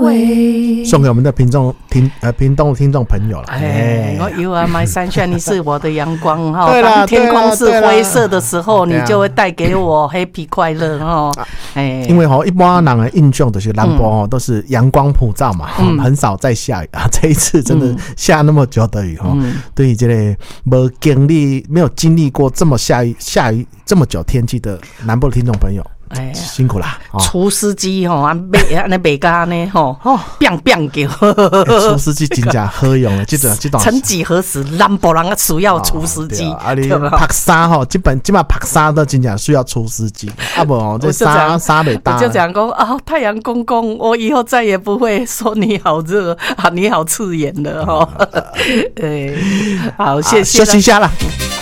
味， 送给我们的屏东的听众朋友了。 我 You are my sunshine， 你是我的阳光哈。 对啦， 当天空是灰色的时候，你就会带给我 happy 快乐哈。 因为一般人的印象就是南部都是阳光普照嘛，很少在下雨啊。这一次真的下那么久的雨对于这个没有经历过这么下雨这么久天气的南部的听众朋友。辛苦啦！ 厨师机那北家呢，biang叫。 厨师机真正好用的，这段。 曾几何时，南部人需要厨师机。 你拍沙基本拍沙都真正需要厨师机，不这沙没搭。 我就讲说太阳公公，我以后再也不会说你好热你好刺眼了好，谢谢。 休息一下啦。